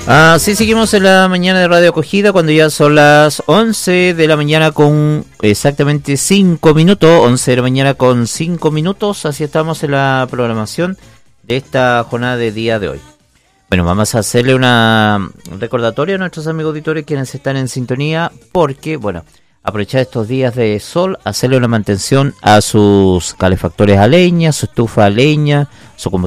Así seguimos en la mañana de Radio Acogida cuando ya son las 11 de la mañana con exactamente 5 minutos, 11 de la mañana con 5 minutos, así estamos en la programación de esta jornada de día de hoy. Bueno, vamos a hacerle un recordatorio a nuestros amigos auditores quienes están en sintonía porque, bueno, aprovechar estos días de sol, hacerle una mantención a sus calefactores a leña, su estufa a leña, su combustible